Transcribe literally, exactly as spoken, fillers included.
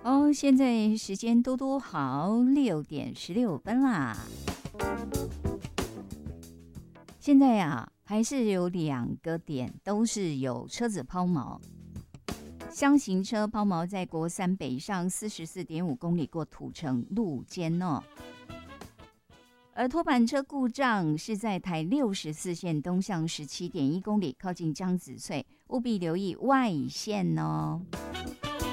哦，现在时间多多好，六点十六分啦。现在呀、啊，还是有两个点都是有车子抛锚。厢型车抛锚在国三北上四十四点五公里过土城路肩哦。而拖板车故障是在台六十四线东向十七点一公里，靠近江子翠，务必留意外线哦。